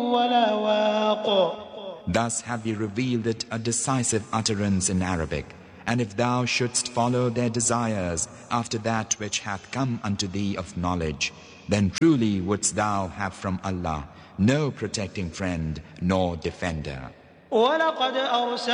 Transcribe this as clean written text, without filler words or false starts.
ولا واق. Thus have we revealed it a decisive utterance in Arabic. And if thou shouldst follow their desires after that which hath come unto thee of knowledge, then truly wouldst thou have from Allah no protecting friend nor defender. ولقد